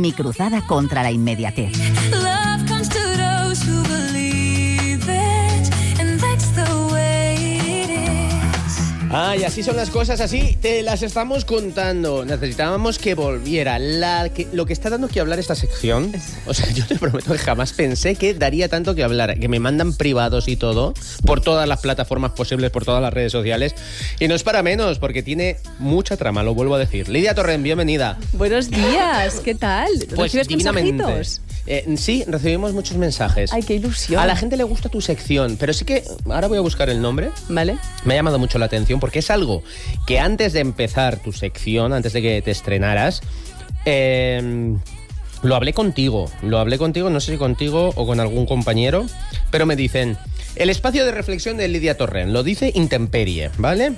en mi cruzada contra la inmediatez. Y así son las cosas, así te las estamos contando. Necesitábamos que volviera. Lo que está dando que hablar esta sección, o sea, yo te prometo que jamás pensé que daría tanto que hablar, que me mandan privados y todo, por todas las plataformas posibles, por todas las redes sociales, y no es para menos, porque tiene mucha trama, lo vuelvo a decir. Lidia Torrent, bienvenida. Buenos días, ¿qué tal? Pues ¿Recibes divinamente. mensajitos? Sí, recibimos muchos mensajes. Ay, qué ilusión. A la gente le gusta tu sección, pero sí que ahora voy a buscar el nombre. Vale. Me ha llamado mucho la atención porque es algo que antes de empezar tu sección, antes de que te estrenaras, lo hablé contigo, no sé si contigo o con algún compañero, pero me dicen, el espacio de reflexión de Lidia Torrent, lo dice Intemperie, ¿vale?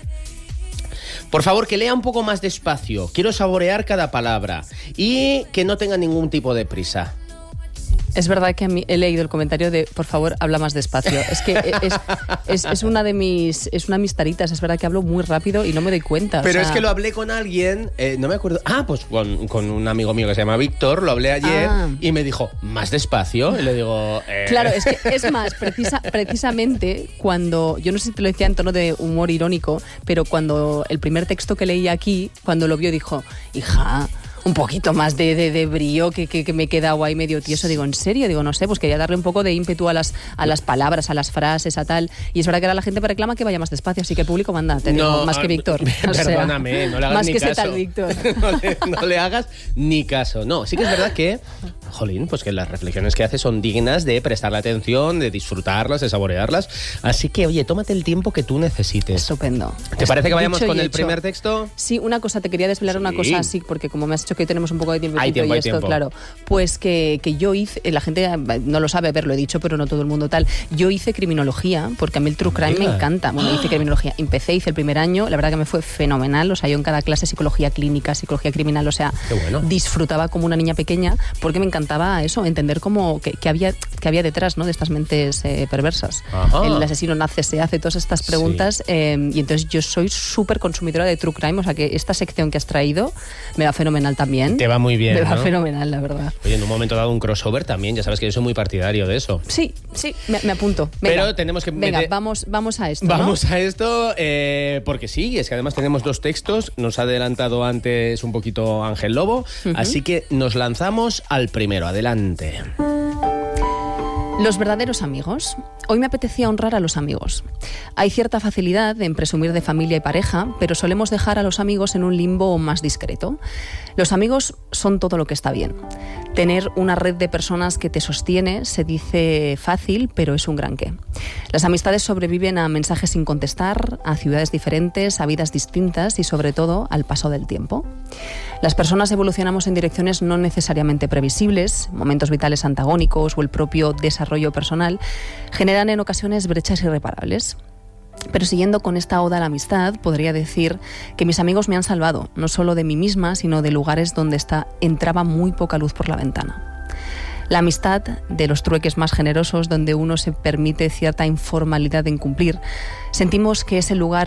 Por favor, que lea un poco más despacio, quiero saborear cada palabra y que no tenga ningún tipo de prisa. Es verdad que he leído el comentario de, por favor, habla más despacio. Es que es una de mis taritas. Es verdad que hablo muy rápido y no me doy cuenta. Pero es que lo hablé con alguien, no me acuerdo. Pues con un amigo mío que se llama Víctor, lo hablé ayer y me dijo, más despacio. Y le digo... Claro, es que es más, precisamente cuando, yo no sé si te lo decía en tono de humor irónico, pero cuando el primer texto que leí aquí, cuando lo vio dijo, hija... un poquito más de brío que me he quedado ahí medio tieso. Digo, ¿en serio? Digo, no sé, pues quería darle un poco de ímpetu a las palabras, a las frases, a tal. Y es verdad que ahora la gente me reclama que vaya más despacio, así que el público manda, te digo, más que Víctor. Perdóname, no le hagas más ni que caso. ese tal Víctor. no le hagas ni caso. No, sí que es verdad que, jolín, pues que las reflexiones que hace son dignas de prestarle atención, de disfrutarlas, de saborearlas. Así que, oye, tómate el tiempo que tú necesites. Estupendo. ¿Te parece que vayamos con el primer texto? Sí, una cosa, te quería desvelar una cosa así, porque como me has dicho que hoy tenemos un poco de tiempo hay tiempo. Claro, pues que yo hice, la gente no lo sabe, lo he dicho, pero no todo el mundo tal, yo hice criminología, porque a mí el true crime me encanta. Bueno, hice criminología, hice el primer año, la verdad que me fue fenomenal, o sea, yo en cada clase psicología clínica, psicología criminal, o sea, disfrutaba como una niña pequeña, porque me encantaba eso, entender cómo que había detrás, ¿no?, de estas mentes perversas. El asesino nace, se hace, todas estas preguntas, y entonces yo soy súper consumidora de true crime, o sea que esta sección que has traído me va fenomenal también. Te va muy bien, me va ¿no? fenomenal, la verdad. Oye, en un momento dado un crossover también, ya sabes que yo soy muy partidario de eso. Sí, me apunto. Venga, pero tenemos que... vamos a esto, Vamos ¿no? a esto, porque sí, es que además tenemos dos textos, nos ha adelantado antes un poquito Ángel Lobo, así que nos lanzamos al primero, adelante. Los verdaderos amigos. Hoy me apetecía honrar a los amigos. Hay cierta facilidad en presumir de familia y pareja, pero solemos dejar a los amigos en un limbo más discreto. Los amigos son todo lo que está bien. Tener una red de personas que te sostiene se dice fácil, pero es un gran qué. Las amistades sobreviven a mensajes sin contestar, a ciudades diferentes, a vidas distintas y sobre todo al paso del tiempo. Las personas evolucionamos en direcciones no necesariamente previsibles, momentos vitales antagónicos o el propio desarrollo personal generan en ocasiones brechas irreparables. Pero siguiendo con esta oda a la amistad, podría decir que mis amigos me han salvado, no solo de mí misma, sino de lugares donde entraba muy poca luz por la ventana. La amistad, de los trueques más generosos, donde uno se permite cierta informalidad en cumplir, sentimos que es el lugar